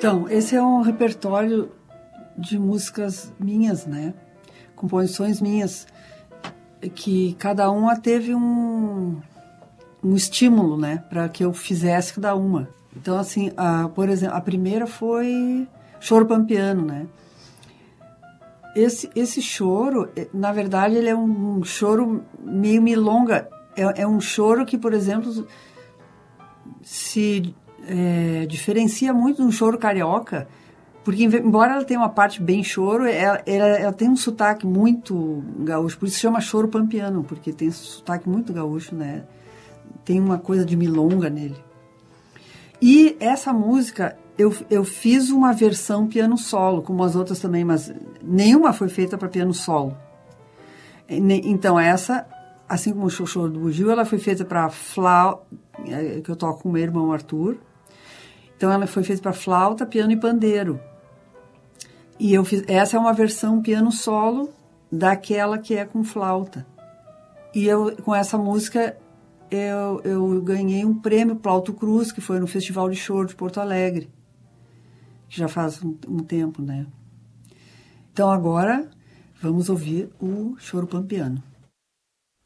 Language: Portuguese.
Então, esse é um repertório de músicas minhas, né? Composições minhas, que cada uma teve um estímulo, né? Para que eu fizesse cada uma. Então, assim, por exemplo, a primeira foi Choro Pampiano, né? Esse choro, na verdade, ele é um choro meio milonga. É um choro que, por exemplo, se diferencia muito de um choro carioca, porque embora ela tenha uma parte bem choro, ela tem um sotaque muito gaúcho, por isso se chama Choro Pampiano, porque tem esse sotaque muito gaúcho, né? Tem uma coisa de milonga nele. E essa música, eu fiz uma versão piano solo, como as outras também, mas nenhuma foi feita para piano solo. Então essa, assim como o Choro do Bugio, ela foi feita para flauta, que eu toco com o meu irmão Arthur. Então ela foi feita para flauta, piano e pandeiro. E essa é uma versão piano solo daquela que é com flauta. E com essa música eu ganhei um prêmio para Alto Cruz, que foi no Festival de Choro de Porto Alegre, que já faz um tempo, né? Então agora vamos ouvir o Choro Pampiano.